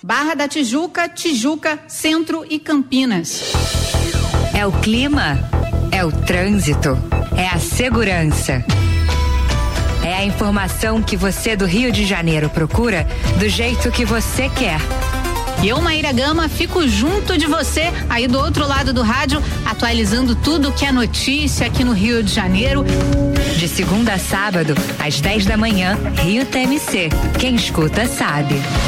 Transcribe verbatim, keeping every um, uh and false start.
Barra da Tijuca, Tijuca, Centro e Campinas. É o clima, é o trânsito, é a segurança. É a informação que você do Rio de Janeiro procura do jeito que você quer. E eu, Maíra Gama, fico junto de você aí do outro lado do rádio, atualizando tudo que é notícia aqui no Rio de Janeiro. De segunda a sábado, às dez da manhã, Rio T M C. Quem escuta sabe.